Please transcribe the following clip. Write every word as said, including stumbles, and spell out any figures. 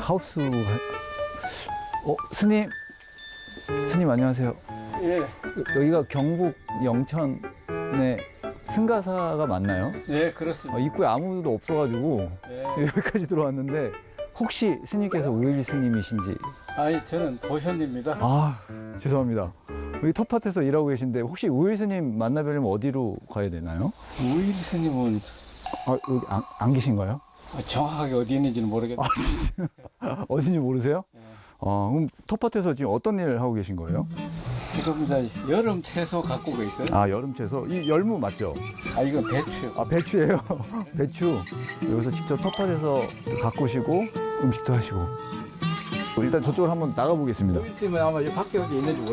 하우스. 어, 스님. 스님 안녕하세요. 예, 여기가 경북 영천의 승가사가 맞나요? 예, 그렇습니다. 어, 입구에 아무도 없어가지고 예. 여기까지 들어왔는데 혹시 스님께서 우일리 스님이신지? 아니, 저는 도현입니다. 아, 죄송합니다. 여기 텃밭에서 일하고 계신데 혹시 우일 스님 만나뵈려면 어디로 가야 되나요? 우일 스님은 아, 여기 안, 안 계신가요? 정확하게 어디 있는지는 모르겠는데. 어딘지 모르세요? 예. 아, 그럼 텃밭에서 지금 어떤 일을 하고 계신 거예요? 지금 이제 여름 채소 갖고 있어요. 아, 여름 채소. 이 열무 맞죠? 아, 이건 배추요. 아, 배추예요. 배추. 여기서 직접 텃밭에서 가꾸시고 음식도 하시고. 일단 저쪽으로 한번 나가 보겠습니다. 우일 스님은 아마 이 밖에 어디 있는지 모르겠어요.